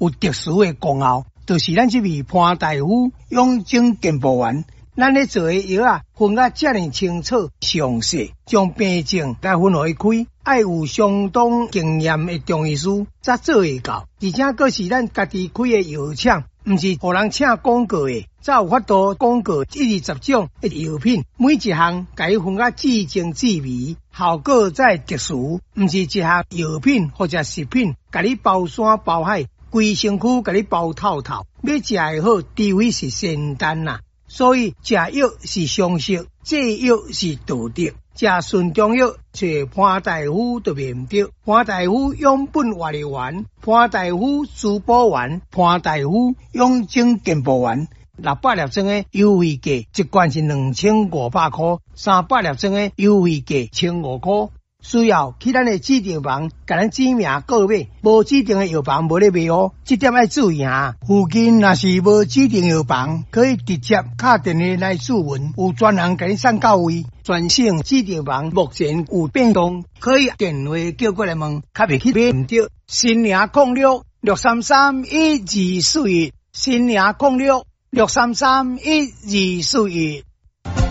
有特殊的功效，就是咱这位潘大夫养精健步丸。咱咧做诶药啊，分啊遮尔清楚详细，将病症来分互伊开，爱有相当经验诶中医师才做会到。而且佫是咱家己开诶药厂，毋是互人请广告诶，才有法度广告120种诶药品，每一项甲伊分啊至精至微，效果才特殊。毋是一项药品或者食品，甲你包山包海，规身躯甲你包透透，要食会好，除非是仙丹啦。所以食药是常识，制药是道德。食顺中药，找潘大夫就免得。潘大夫养本活力丸，潘大夫滋补丸，潘大夫养精健步丸，600粒装的优惠价，一罐是2500块，300粒装的优惠价1500块。需要去咱的指定房，甲咱指名购买，无指定的药房无咧卖哦，这点要注意啊。附近若是无指定药房，可以直接打电话来询问，有专人甲你送到位。全省指定房目前有变动，可以电话叫过来问，较袂去买唔着。新营06 633 1241，新营06 633 1241。